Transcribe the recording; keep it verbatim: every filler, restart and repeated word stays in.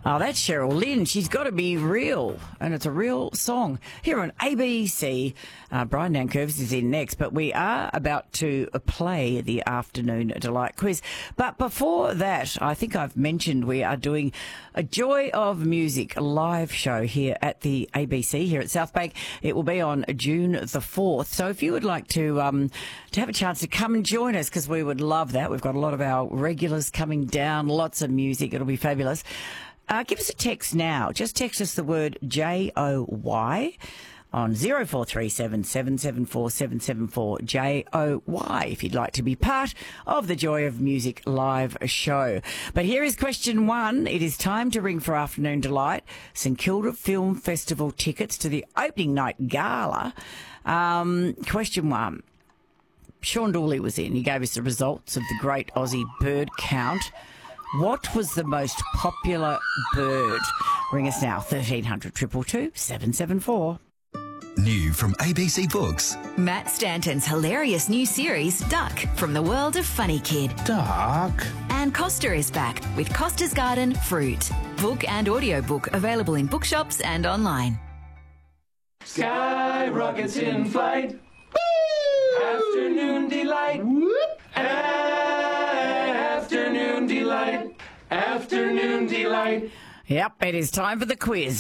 Oh, that's Cheryl Lynn. She's got to be real, and it's a real song. Here on A B C, uh, Brian Nankervis is in next, but we are about to play the Afternoon Delight quiz. But before that, I think I've mentioned we are doing a Joy of Music live show here at the A B C here at South Bank. It will be on June the fourth. So if you would like to um, to have a chance to come and join us, because we would love that. We've got a lot of our regulars coming down, lots of music. It'll be fabulous. Uh, give us a text now. Just text us the word J O Y on zero four three seven, seven seven four, seven seven four, J O Y, if you'd like to be part of the Joy of Music live show. But here is question one. It is time to ring for Afternoon Delight. St Kilda Film Festival tickets to the opening night gala. Um, question one. Sean Dooley was in. He gave us the results of the Great Aussie Bird Count. What was the most popular bird? Ring us now, thirteen hundred, two two two, seven seven four. New from A B C Books. Matt Stanton's hilarious new series, Duck, from the world of Funny Kid. Duck. And Costa is back with Costa's Garden Fruit. Book and audiobook available in bookshops and online. Sky rockets in flight. Woo! Afternoon delight. Whoop. Afternoon delight. Afternoon delight. Yep, it is time for the quiz.